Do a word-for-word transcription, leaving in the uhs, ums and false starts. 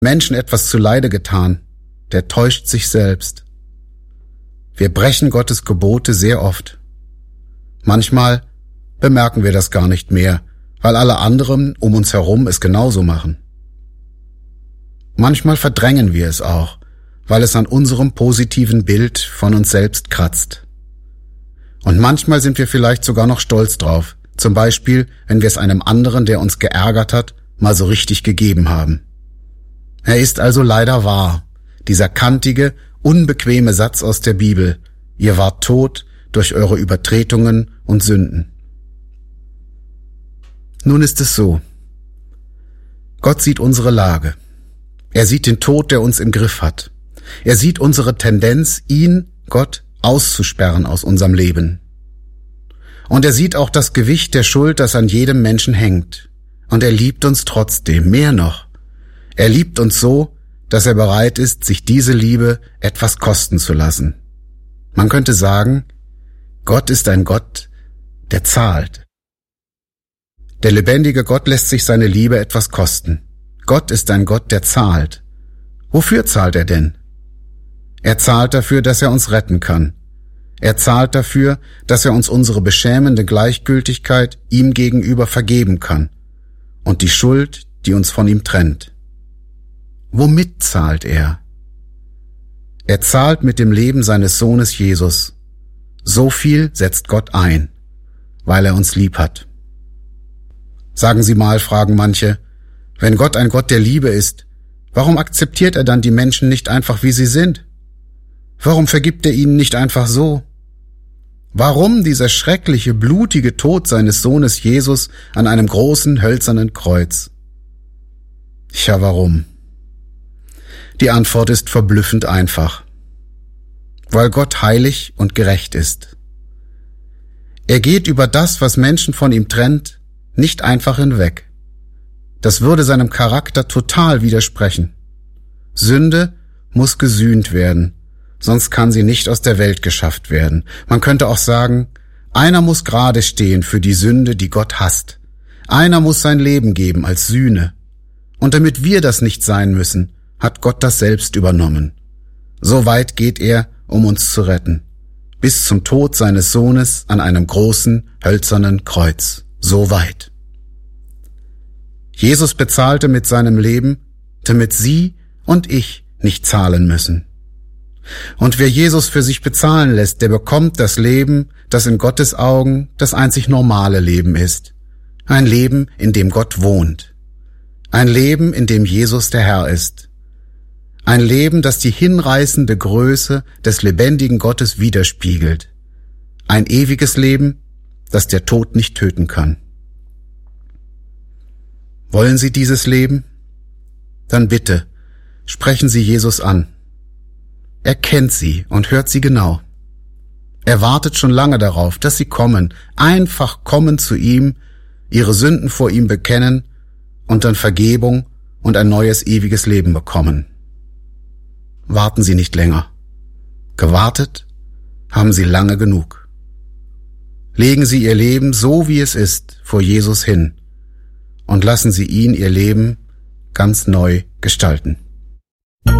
Menschen etwas zuleide getan, der täuscht sich selbst. Wir brechen Gottes Gebote sehr oft. Manchmal bemerken wir das gar nicht mehr, weil alle anderen um uns herum es genauso machen. Manchmal verdrängen wir es auch, weil es an unserem positiven Bild von uns selbst kratzt. Und manchmal sind wir vielleicht sogar noch stolz drauf, zum Beispiel, wenn wir es einem anderen, der uns geärgert hat, mal so richtig gegeben haben. Er ist also leider wahr, dieser kantige, unbequeme Satz aus der Bibel: Ihr wart tot durch eure Übertretungen und Sünden. Nun ist es so: Gott sieht unsere Lage. Er sieht den Tod, der uns im Griff hat. Er sieht unsere Tendenz, ihn, Gott, auszusperren aus unserem Leben. Und er sieht auch das Gewicht der Schuld, das an jedem Menschen hängt. Und er liebt uns trotzdem, mehr noch. Er liebt uns so, dass er bereit ist, sich diese Liebe etwas kosten zu lassen. Man könnte sagen, Gott ist ein Gott, der zahlt. Der lebendige Gott lässt sich seine Liebe etwas kosten. Gott ist ein Gott, der zahlt. Wofür zahlt er denn? Er zahlt dafür, dass er uns retten kann. Er zahlt dafür, dass er uns unsere beschämende Gleichgültigkeit ihm gegenüber vergeben kann und die Schuld, die uns von ihm trennt. Womit zahlt er? Er zahlt mit dem Leben seines Sohnes Jesus. So viel setzt Gott ein, weil er uns lieb hat. Sagen Sie mal, fragen manche, wenn Gott ein Gott der Liebe ist, warum akzeptiert er dann die Menschen nicht einfach, wie sie sind? Warum vergibt er ihnen nicht einfach so? Warum dieser schreckliche, blutige Tod seines Sohnes Jesus an einem großen, hölzernen Kreuz? Tja, warum? Die Antwort ist verblüffend einfach. Weil Gott heilig und gerecht ist. Er geht über das, was Menschen von ihm trennt, nicht einfach hinweg. Das würde seinem Charakter total widersprechen. Sünde muss gesühnt werden, sonst kann sie nicht aus der Welt geschafft werden. Man könnte auch sagen, einer muss gerade stehen für die Sünde, die Gott hasst. Einer muss sein Leben geben als Sühne. Und damit wir das nicht sein müssen, hat Gott das selbst übernommen. So weit geht er, um uns zu retten. Bis zum Tod seines Sohnes an einem großen, hölzernen Kreuz. So weit. Jesus bezahlte mit seinem Leben, damit Sie und ich nicht zahlen müssen. Und wer Jesus für sich bezahlen lässt, der bekommt das Leben, das in Gottes Augen das einzig normale Leben ist. Ein Leben, in dem Gott wohnt. Ein Leben, in dem Jesus der Herr ist. Ein Leben, das die hinreißende Größe des lebendigen Gottes widerspiegelt. Ein ewiges Leben, das der Tod nicht töten kann. Wollen Sie dieses Leben? Dann bitte, sprechen Sie Jesus an. Er kennt Sie und hört Sie genau. Er wartet schon lange darauf, dass Sie kommen, einfach kommen zu ihm, Ihre Sünden vor ihm bekennen und dann Vergebung und ein neues ewiges Leben bekommen. Warten Sie nicht länger. Gewartet haben Sie lange genug. Legen Sie Ihr Leben so, wie es ist, vor Jesus hin und lassen Sie ihn Ihr Leben ganz neu gestalten.